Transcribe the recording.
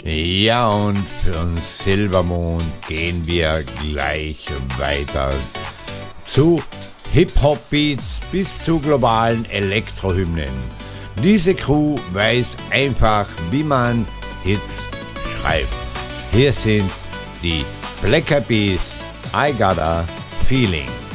Ja, und von Silbermond gehen wir gleich weiter zu Hip-Hop-Beats bis zu globalen Elektrohymnen. Diese Crew weiß einfach, wie man Hits schreibt. Hier sind die Black Eyed Peas, I Got a Feeling.